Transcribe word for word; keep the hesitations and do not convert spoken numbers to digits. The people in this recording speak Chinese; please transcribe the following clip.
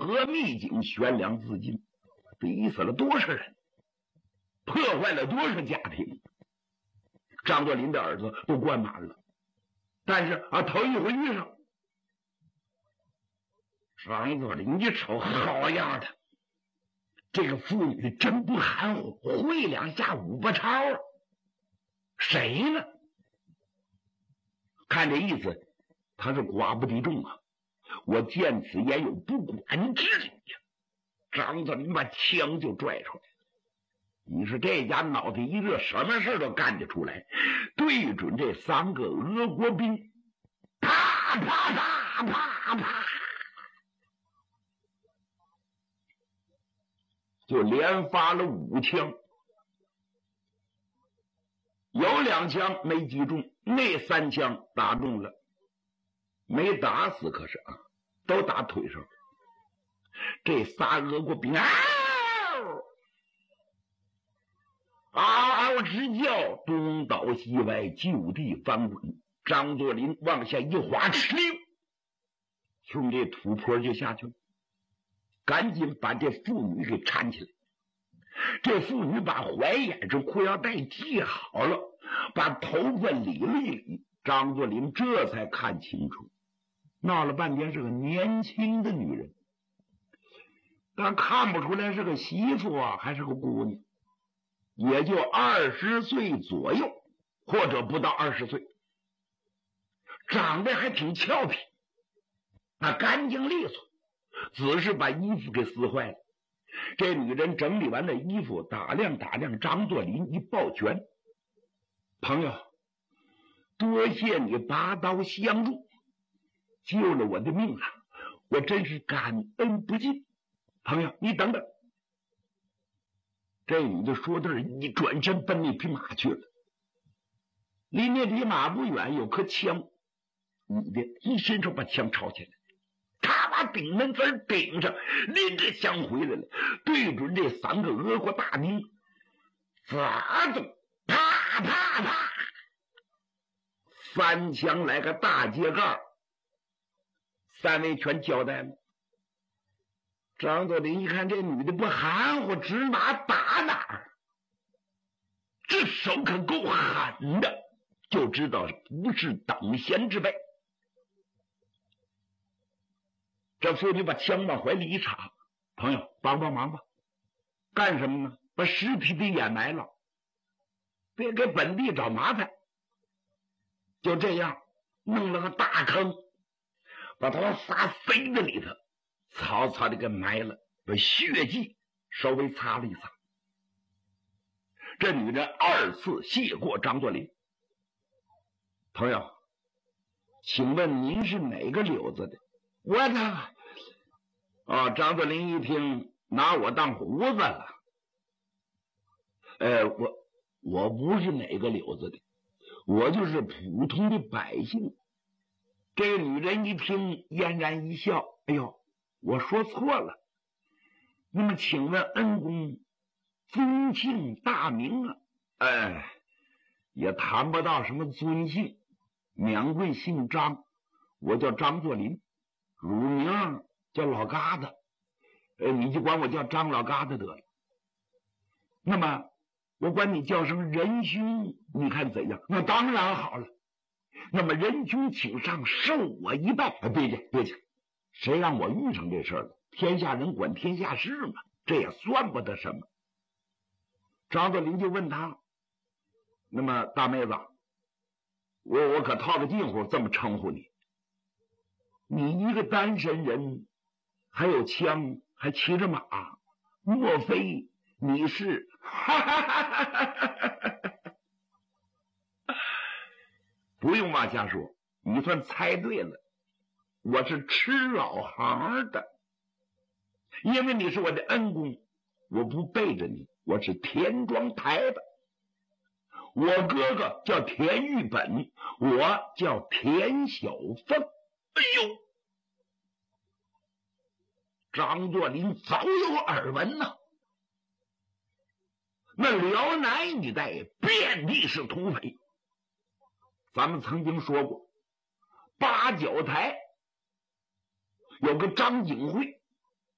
河秘境悬梁自尽，逼死了多少人，破坏了多少家庭。张作霖的儿子都关满了，但是啊，头一回遇上张作霖一瞅，好样的，这个妇女真不含糊，会两下五八超啊。谁呢？看这意思，他是寡不敌众啊！我见此言有不管之理呀！张作霖把枪就拽出来了。你说这家脑袋一热，什么事都干得出来，对准这三个俄国兵，啪啪啪啪啪，就连发了五枪。有两枪没击中，那三枪打中了，没打死，可是啊，都打腿上。这仨俄国兵嗷嗷嗷直叫，东倒西歪，就地翻滚。张作霖往下一滑，哧溜，从这土坡就下去了，赶紧把这妇女给搀起来。这妇女把怀眼这裤腰带系好了，把头发理了一理，张作霖这才看清楚，闹了半天是个年轻的女人，但看不出来是个媳妇啊还是个姑娘，也就二十岁左右，或者不到二十岁，长得还挺俏皮，那干净利索，只是把衣服给撕坏了。这女人整理完了衣服，打量打量张作霖，一抱拳：“朋友，多谢你拔刀相助，救了我的命啊！我真是感恩不尽。朋友，你等等。”这女的说到这儿，一转身奔那匹马去了。离那匹马不远有颗枪，女的一伸手把枪抄起来，他把顶门子顶上，拎着枪回来了，对准这三个俄国大兵，咋的？啪啪啪，三枪来个大秸秆，三位全交代了。张作霖一看这女的不含糊，指哪打哪，这手可够狠的，就知道不是等闲之辈。这妇女把枪往怀里一插：“朋友，帮帮忙吧！干什么呢？把尸体得掩埋了，别给本地找麻烦。”就这样弄了个大坑，把他们仨塞在里头，草草的给埋了，把血迹稍微擦了一擦。这女人二次谢过张作霖：“朋友，请问您是哪个柳子的？”我的哦，张作霖一听，拿我当胡子了。呃，我我不是哪个柳子的，我就是普通的百姓。这个女人一听，嫣然一笑：“哎呦，我说错了。那么，请问恩公尊姓大名啊？”“哎，也谈不到什么尊姓，免贵姓张，我叫张作霖。乳名叫老疙瘩，呃，你就管我叫张老疙瘩得了。那么我管你叫声仁兄，你看怎样？”“那当然好了。那么仁兄请上，受我一拜。”“别介别介，谁让我遇上这事儿了？天下人管天下事嘛，这也算不得什么。”张作霖就问他：“那么大妹子，我我可套个近乎，这么称呼你。你一个单身人，还有枪，还骑着马，莫非你是？”不用往下说，你算猜对了，我是吃老行的。因为你是我的恩公，我不背着你，我是田庄台的。我哥哥叫田玉本，我叫田小凤。哎呦，张作霖早有耳闻呐，那辽南一带遍地是土匪。咱们曾经说过，八角台有个张景惠，